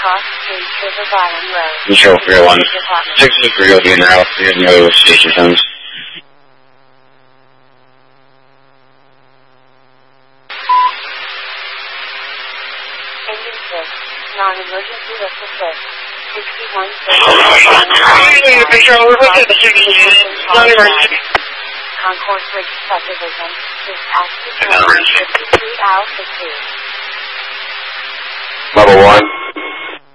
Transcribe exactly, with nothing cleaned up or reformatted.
Cross Street, River Bottom Road. Control three oh one. six two three will be in the house. You know station comes. Engine six. Non-emergency lift assist. sixty-one Non-emergency. Concord Bridge subdivision. Dispatch to fifty-three Alpha two. Level one.